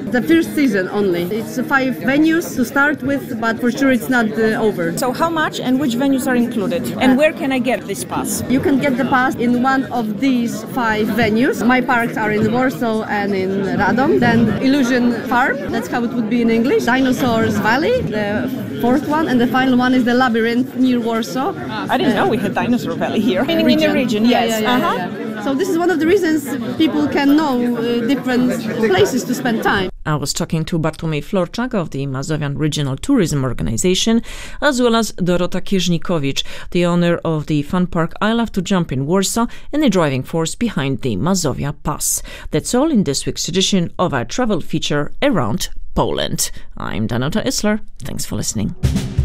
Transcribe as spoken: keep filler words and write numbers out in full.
The first season only. It's five venues to start with, but for sure it's not uh, over. So how much and which venues are included? And where can I get this pass? You can get the pass in one of these five venues. My parks are in Warsaw and in Radom. Then Illusion Farm, that's how it would be in English. Dinosaurs Valley, the fourth one, and the final one is the Labyrinth near Warsaw. I didn't uh, know we had Dinosaur Valley here. Meaning in the region, yeah, yes. Yeah, yeah, uh-huh. yeah, yeah. So this is one of the reasons people can know uh, different places to spend time. I was talking to Bartłomiej Florczak of the Mazovian Regional Tourism Organization, as well as Dorota Kierznikowicz, the owner of the fun park I Love to Jump in Warsaw and the driving force behind the Mazovia Pass. That's all in this week's edition of our travel feature around Poland. I'm Danuta Isler. Thanks for listening.